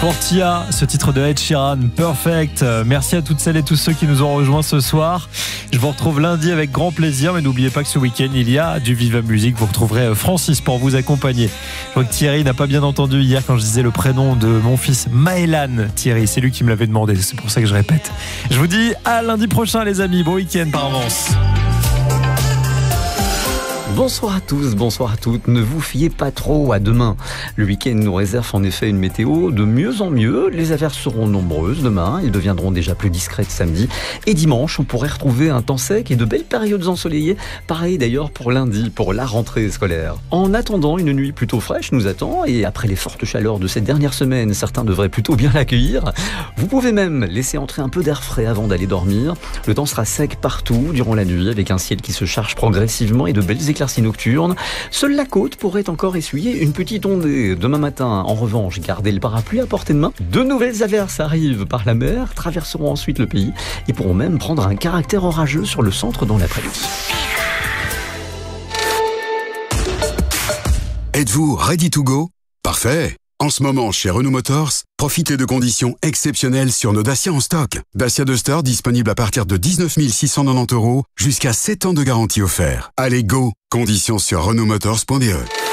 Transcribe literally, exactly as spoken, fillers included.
Pour Tia, ce titre de Ed Sheeran, Perfect. Merci à toutes celles et tous ceux qui nous ont rejoints ce soir. Je vous retrouve lundi avec grand plaisir, mais n'oubliez pas que ce week-end, il y a du Viva Musique. Vous retrouverez Francis pour vous accompagner. Je crois que Thierry n'a pas bien entendu hier quand je disais le prénom de mon fils Maëlan. Thierry, c'est lui qui me l'avait demandé, c'est pour ça que je répète. Je vous dis à lundi prochain les amis, bon week-end par avance. Bonsoir à tous, bonsoir à toutes. Ne vous fiez pas trop à demain. Le week-end nous réserve en effet une météo de mieux en mieux. Les averses seront nombreuses demain. Elles deviendront déjà plus discrètes samedi. Et dimanche, on pourrait retrouver un temps sec et de belles périodes ensoleillées. Pareil d'ailleurs pour lundi, pour la rentrée scolaire. En attendant, une nuit plutôt fraîche nous attend. Et après les fortes chaleurs de cette dernière semaine, certains devraient plutôt bien l'accueillir. Vous pouvez même laisser entrer un peu d'air frais avant d'aller dormir. Le temps sera sec partout durant la nuit, avec un ciel qui se charge progressivement et de belles éclaircies nocturne. Seule la côte pourrait encore essuyer une petite ondée. Demain matin, en revanche, gardez le parapluie à portée de main. De nouvelles averses arrivent par la mer, traverseront ensuite le pays et pourront même prendre un caractère orageux sur le centre dans l'après-midi. Êtes-vous ready to go? Parfait! En ce moment, chez Renault Motors, profitez de conditions exceptionnelles sur nos Dacia en stock. Dacia Duster disponible à partir de dix-neuf mille six cent quatre-vingt-dix euros, jusqu'à sept ans de garantie offert. Allez, go! Conditions sur renault motors point b e.